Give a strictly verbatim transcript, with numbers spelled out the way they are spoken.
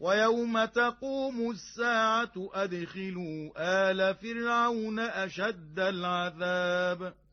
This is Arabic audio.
ويوم تقوم الساعة أدخلوا آل فرعون أشد العذاب